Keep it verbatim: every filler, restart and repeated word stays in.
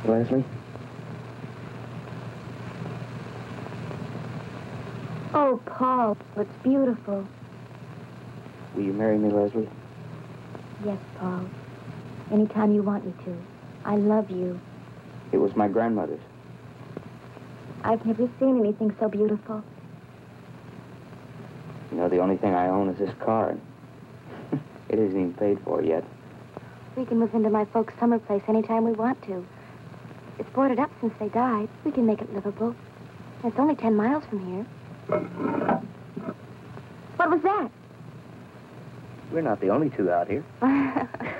Leslie? Oh, Paul, it's beautiful. Will you marry me, Leslie? Yes, Paul. Anytime you want me to. I love you. It was my grandmother's. I've never seen anything so beautiful. You know, the only thing I own is this car, and it isn't even paid for yet. We can move into my folks' summer place anytime we want to. It's boarded up since they died. We can make it livable. And it's only ten miles from here. What was that? We're not the only two out here.